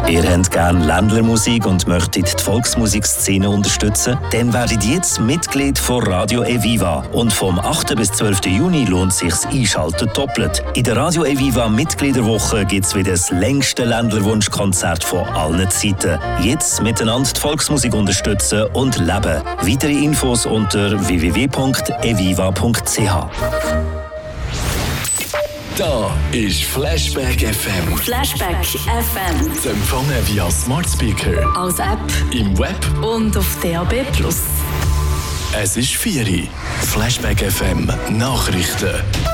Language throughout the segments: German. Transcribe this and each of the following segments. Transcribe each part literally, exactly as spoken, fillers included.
Ihr habt gerne Ländlermusik und möchtet die Volksmusikszene unterstützen? Dann werdet jetzt Mitglied von Radio Eviva. Und vom achten bis zwölften Juni lohnt es sich Einschalten doppelt. In der Radio Eviva Mitgliederwoche gibt es wieder das längste Ländlerwunschkonzert von allen Zeiten. Jetzt miteinander die Volksmusik unterstützen und leben. Weitere Infos unter w w w punkt eviva punkt c h. Da ist Flashback F M. Flashback F M. Zu empfangen via Smart Speaker, als App im Web und auf D A B plus. Es ist vier Uhr. Flashback F M Nachrichten.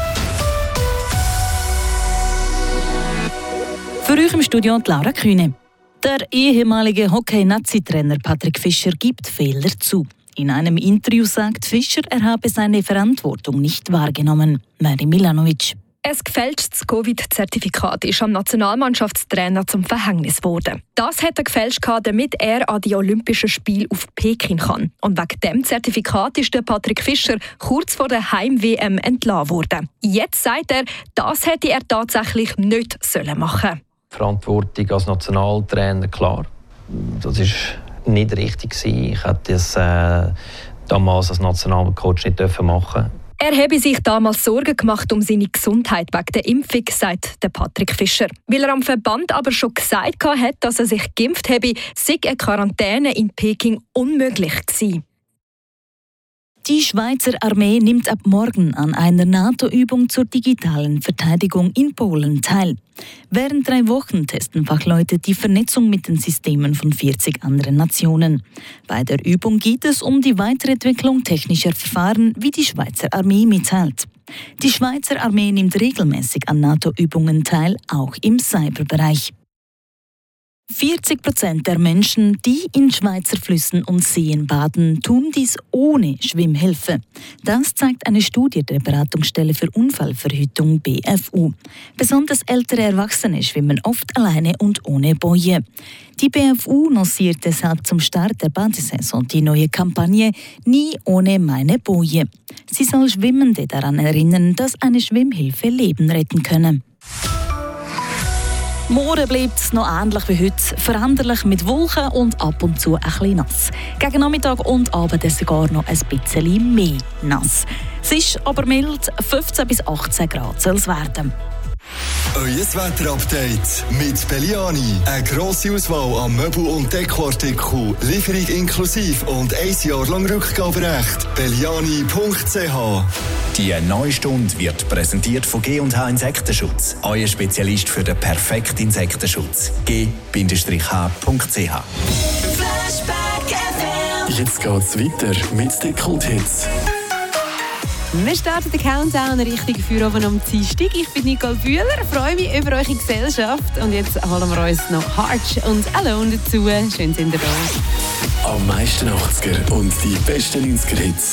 Für euch im Studio die Laura Kühne. Der ehemalige Hockey-Nazi-Trainer Patrick Fischer gibt Fehler zu. In einem Interview sagt Fischer, er habe seine Verantwortung nicht wahrgenommen. Mary Milanovic. Ein gefälschtes Covid-Zertifikat ist am Nationalmannschaftstrainer zum Verhängnis geworden. Das hat er gefälscht, damit er an die Olympischen Spiele auf Peking kann. Und wegen dem Zertifikat ist der Patrick Fischer kurz vor der Heim-W M entlassen worden. Jetzt sagt er, das hätte er tatsächlich nicht machen sollen. Verantwortung als Nationaltrainer, klar. Das war nicht richtig. Ich hätte es äh, damals als Nationalcoach nicht machen dürfen. Er habe sich damals Sorgen gemacht um seine Gesundheit wegen der Impfung, sagt der Patrick Fischer. Weil er am Verband aber schon gesagt hat, dass er sich geimpft habe, sei eine Quarantäne in Peking unmöglich gewesen. Die Schweizer Armee nimmt ab morgen an einer NATO-Übung zur digitalen Verteidigung in Polen teil. Während drei Wochen testen Fachleute die Vernetzung mit den Systemen von vierzig anderen Nationen. Bei der Übung geht es um die Weiterentwicklung technischer Verfahren, wie die Schweizer Armee mitteilt. Die Schweizer Armee nimmt regelmäßig an NATO-Übungen teil, auch im Cyberbereich. vierzig Prozent der Menschen, die in Schweizer Flüssen und Seen baden, tun dies ohne Schwimmhilfe. Das zeigt eine Studie der Beratungsstelle für Unfallverhütung B F U. Besonders ältere Erwachsene schwimmen oft alleine und ohne Boje. Die B F U lanciert deshalb zum Start der Badesaison die neue Kampagne «Nie ohne meine Boje». Sie soll Schwimmende daran erinnern, dass eine Schwimmhilfe Leben retten könne. Morgen bleibt es noch ähnlich wie heute, veränderlich mit Wolken und ab und zu ein bisschen nass. Gegen Nachmittag und Abend sogar noch ein bisschen mehr nass. Es ist aber mild, fünfzehn bis achtzehn Grad soll es werden. Euer Wetterupdate mit Belliani. Eine grosse Auswahl an Möbel- und Dekoartikeln, Lieferung inklusive und ein Jahr lang Rückgaberecht. Belliani punkt c h. Die neue Stunde wird präsentiert von G und H Insektenschutz. Euer Spezialist für den perfekten Insektenschutz. G H punkt c h. Jetzt geht's weiter mit den Kult-Hits. Wir starten den Countdown Richtung Feierabend am Dienstag. Ich bin Nicole Bühler, freue mich über eure Gesellschaft. Und jetzt holen wir uns noch Harch und Alone dazu. Schön sind ihr da. Am meisten achtziger und die besten neunziger Hits.